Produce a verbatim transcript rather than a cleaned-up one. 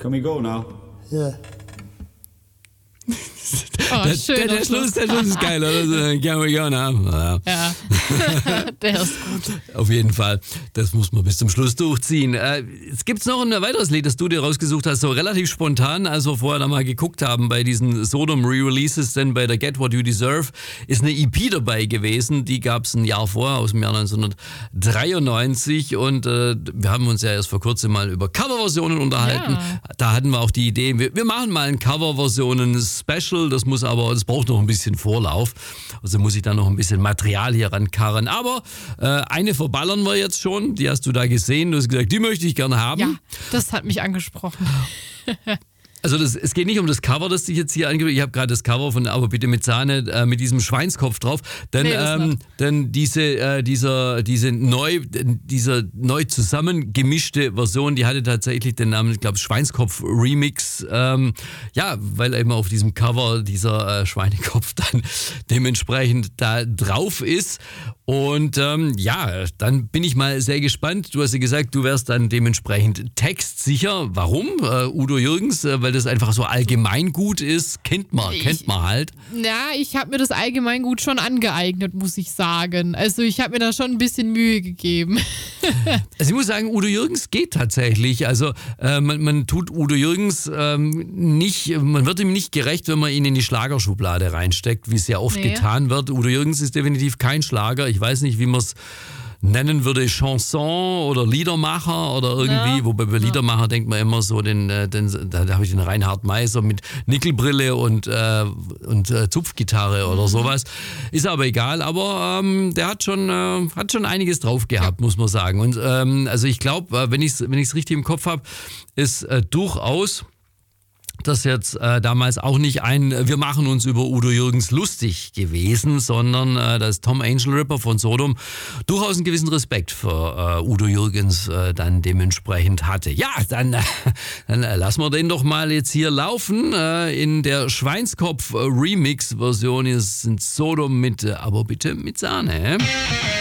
Can we go now? Yeah. Oh, der, schön. der, der, Schluss, der Schluss ist geil, oder? So, Can we go now? Ja. Ja, der ist gut. Auf jeden Fall. Das muss man bis zum Schluss durchziehen. Äh, es gibt noch ein weiteres Lied, das du dir rausgesucht hast, so relativ spontan, als wir vorher da mal geguckt haben bei diesen Sodom Re-Releases, denn bei der Get What You Deserve ist eine E P dabei gewesen, die gab es ein Jahr vorher, aus dem Jahr neunzehnhundertdreiundneunzig und äh, wir haben uns ja erst vor kurzem mal über Coverversionen unterhalten. Ja. Da hatten wir auch die Idee, wir, wir machen mal ein Coverversionen-Special, das muss aber, das braucht noch ein bisschen Vorlauf, also muss ich da noch ein bisschen Material hier rankarren, aber äh, eine verballern wir jetzt schon, die hast du da gesehen, du hast gesagt, die möchte ich gerne haben. Ja, das hat mich angesprochen. Also das, es geht nicht um das Cover, das ich jetzt hier angebe. Ich habe gerade das Cover von Aber bitte mit Sahne äh, mit diesem Schweinskopf drauf. Denn, Nee, das ähm, nicht. denn diese, äh, dieser, diese neu, dieser neu zusammengemischte Version, die hatte tatsächlich den Namen, ich glaube, Schweinskopf Remix. Ähm, ja, weil eben auf diesem Cover dieser äh, Schweinekopf dann dementsprechend da drauf ist. Und ähm, ja, dann bin ich mal sehr gespannt. Du hast ja gesagt, du wärst dann dementsprechend textsicher. Warum? Äh, Udo Jürgens, äh, weil das einfach so allgemeingut ist, kennt man, Ich- kennt man halt. Ja, ich habe mir das Allgemeingut schon angeeignet, muss ich sagen. Also ich habe mir da schon ein bisschen Mühe gegeben. Also ich muss sagen, Udo Jürgens geht tatsächlich. Also äh, man, man tut Udo Jürgens ähm, nicht, man wird ihm nicht gerecht, wenn man ihn in die Schlagerschublade reinsteckt, wie es ja oft Nee. getan wird. Udo Jürgens ist definitiv kein Schlager. Ich weiß nicht, wie man es nennen würde, Chanson oder Liedermacher oder irgendwie, Ja. wobei bei Liedermacher denkt man immer so, den, äh, den, da habe ich den Reinhard Meiser mit Nickelbrille und, äh, und äh, Zupfgitarre oder sowas. Ist aber egal, aber ähm, der hat schon, äh, hat schon einiges drauf gehabt, muss man sagen. Und ähm, also ich glaube, äh, wenn ich es wenn ich's richtig im Kopf habe, ist äh, durchaus das jetzt äh, damals auch nicht ein, wir machen uns über Udo Jürgens lustig gewesen, sondern äh, dass Tom Angel Ripper von Sodom durchaus einen gewissen Respekt für äh, Udo Jürgens äh, dann dementsprechend hatte. Ja, dann, äh, dann äh, lassen wir den doch mal jetzt hier laufen. Äh, in der Schweinskopf-Remix-Version ist Sodom mit, äh, aber bitte mit Sahne.